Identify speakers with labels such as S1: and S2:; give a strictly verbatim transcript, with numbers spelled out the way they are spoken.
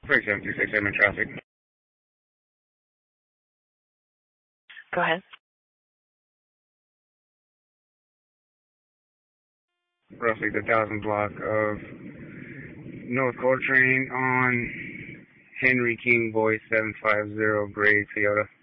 S1: Freight seven two six, I'm in traffic.
S2: Go ahead.
S1: Roughly the thousand block of North Coltrane on Henry King Boy seven five zero, gray Toyota.